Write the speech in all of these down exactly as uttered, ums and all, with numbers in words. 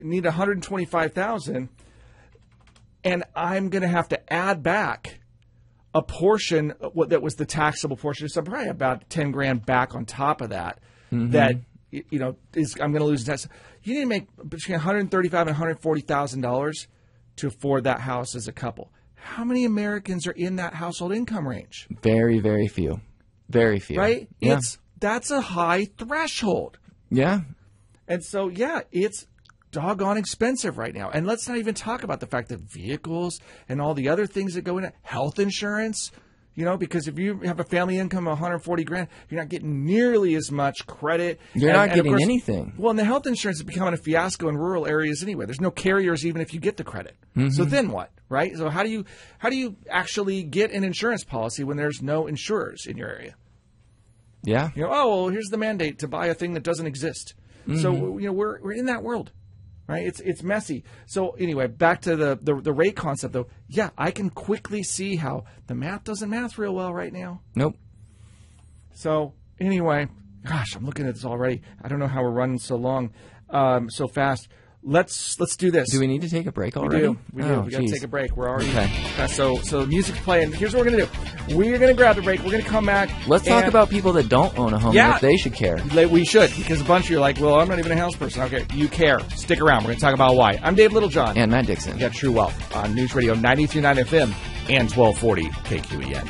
need one hundred twenty-five thousand dollars, and I'm going to have to add back a portion what that was the taxable portion. So probably about ten grand back on top of that. Mm-hmm. That you know is I'm going to lose tax. You need to make between one hundred thirty-five thousand dollars and one hundred forty thousand dollars to afford that house as a couple. How many Americans are in that household income range? Very, very few. Very few. Right? Yeah. It's that's a high threshold. Yeah. And so, yeah, it's doggone expensive right now. And let's not even talk about the fact that vehicles and all the other things that go in it, health insurance, you know, because if you have a family income of one hundred forty grand, you're not getting nearly as much credit. You're and, not and getting course, anything. Well, and the health insurance is becoming a fiasco in rural areas anyway. There's no carriers even if you get the credit. Mm-hmm. So then what, right? So how do you how do you actually get an insurance policy when there's no insurers in your area? Yeah. You know, oh, well, here's the mandate to buy a thing that doesn't exist. Mm-hmm. So, you know, we're we're in that world. Right, it's it's messy. So anyway, back to the, the the rate concept though. Yeah, I can quickly see how the math doesn't math real well right now. Nope. So anyway, gosh, I'm looking at this already. I don't know how we're running so long, um, so fast. Let's let's do this. Do we need to take a break already? We do. We do. Oh, we got to take a break. We're already okay. Uh, so so music's playing. Here's what we're gonna do. We're gonna grab the break. We're gonna come back. Let's talk about people that don't own a home. Yeah, if they should care. We should, because a bunch of you are like, well, I'm not even a house person. Okay, you care. Stick around. We're gonna talk about why. I'm Dave Littlejohn and Matt Dixon. Yeah, True Wealth on News Radio ninety-three point nine F M and twelve forty K Q E N.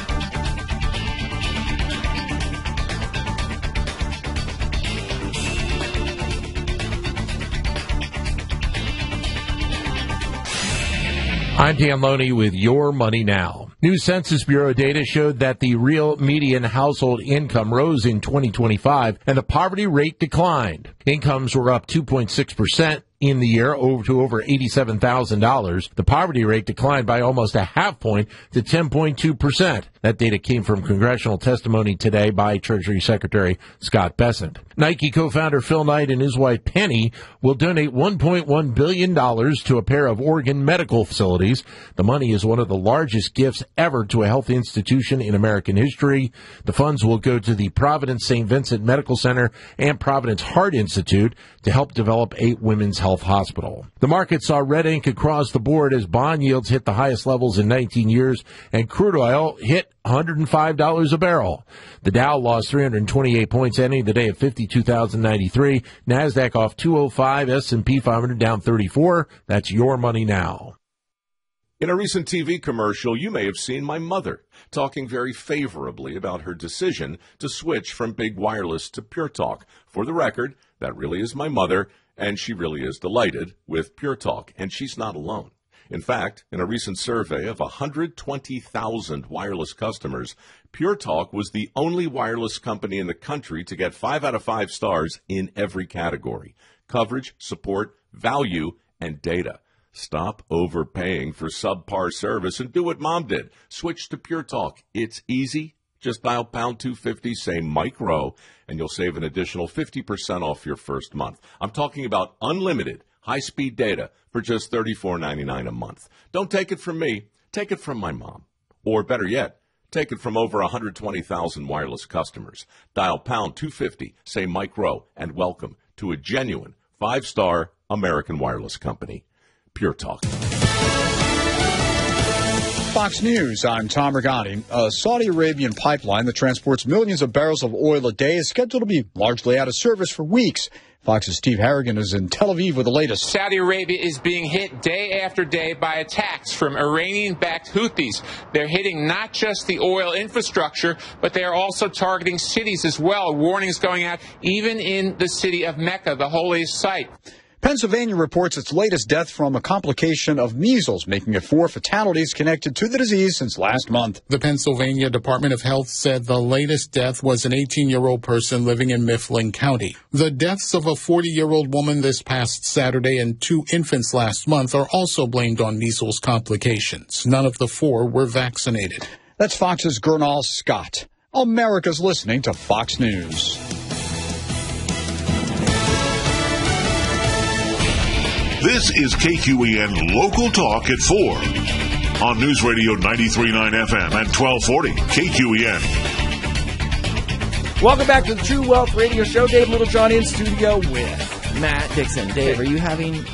I'm Dan Loney with Your Money Now. New Census Bureau data showed that the real median household income rose in twenty twenty-five and the poverty rate declined. Incomes were up two point six percent in the year over to over eighty-seven thousand dollars. The poverty rate declined by almost a half point to ten point two percent. That data came from congressional testimony today by Treasury Secretary Scott Bessent. Nike co-founder Phil Knight and his wife Penny will donate one point one billion dollars to a pair of Oregon medical facilities. The money is one of the largest gifts ever to a health institution in American history. The funds will go to the Providence Saint Vincent Medical Center and Providence Heart Institute to help develop a women's health hospital. The market saw red ink across the board as bond yields hit the highest levels in nineteen years and crude oil hit one hundred five dollars a barrel. The Dow lost three hundred twenty-eight points, ending the day at fifty-two thousand ninety-three. NASDAQ off two oh five, S and P five hundred down thirty-four. That's Your Money Now. In a recent T V commercial, you may have seen my mother talking very favorably about her decision to switch from Big Wireless to Pure Talk. For the record, that really is my mother, and she really is delighted with Pure Talk, and she's not alone. In fact, in a recent survey of one hundred twenty thousand wireless customers, Pure Talk was the only wireless company in the country to get five out of five stars in every category: coverage, support, value, and data. Stop overpaying for subpar service and do what Mom did. Switch to Pure Talk. It's easy. Just dial pound two fifty, say Mike Rowe, and you'll save an additional fifty percent off your first month. I'm talking about unlimited high-speed data for just thirty-four ninety-nine a month. Don't take it from me. Take it from my mom. Or better yet, take it from over one hundred twenty thousand wireless customers. Dial pound two fifty, say Mike Rowe, and welcome to a genuine five-star American wireless company. Pure Talk. Fox News, I'm Tom Regani. A Saudi Arabian pipeline that transports millions of barrels of oil a day is scheduled to be largely out of service for weeks. Fox's Steve Harrigan is in Tel Aviv with the latest. Saudi Arabia is being hit day after day by attacks from Iranian-backed Houthis. They're hitting not just the oil infrastructure, but they are also targeting cities as well. Warnings going out even in the city of Mecca, the holiest site. Pennsylvania reports its latest death from a complication of measles, making it four fatalities connected to the disease since last month. The Pennsylvania Department of Health said the latest death was an eighteen-year-old person living in Mifflin County. The deaths of a forty-year-old woman this past Saturday and two infants last month are also blamed on measles complications. None of the four were vaccinated. That's Fox's Gernal Scott. America's listening to Fox News. This is K Q E N Local Talk at four on News Radio ninety-three point nine F M and twelve forty K Q E N. Welcome back to the True Wealth Radio Show. Dave Littlejohn in studio with Matt, Dixon, Dave, are you having